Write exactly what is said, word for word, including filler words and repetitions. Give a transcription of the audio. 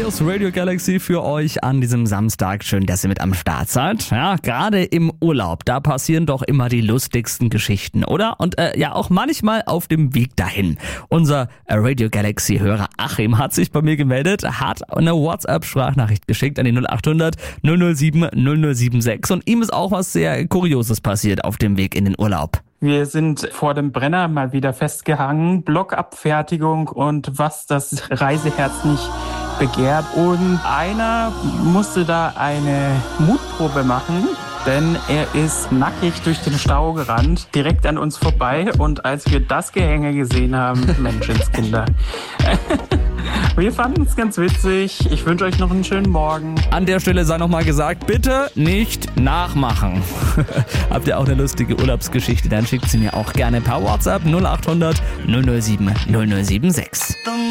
Hier ist Radio Galaxy für euch an diesem Samstag. Schön, dass ihr mit am Start seid. Ja, gerade im Urlaub, da passieren doch immer die lustigsten Geschichten, oder? Und äh, ja, auch manchmal auf dem Weg dahin. Unser äh, Radio Galaxy-Hörer Achim hat sich bei mir gemeldet, hat eine WhatsApp-Sprachnachricht geschickt an die null acht hundert null null sieben null null sieben sechs und ihm ist auch was sehr Kurioses passiert auf dem Weg in den Urlaub. Wir sind vor dem Brenner mal wieder festgehangen, Blockabfertigung und was das Reiseherz nicht begehrt. Und einer musste da eine Mutprobe machen, denn er ist nackig durch den Stau gerannt, direkt an uns vorbei. Und als wir das Gehänge gesehen haben, Menschenskinder. Wir fanden es ganz witzig. Ich wünsche euch noch einen schönen Morgen. An der Stelle sei nochmal gesagt, bitte nicht nachmachen. Habt ihr auch eine lustige Urlaubsgeschichte, dann schickt sie mir auch gerne per WhatsApp null acht hundert null null sieben null null sieben sechs.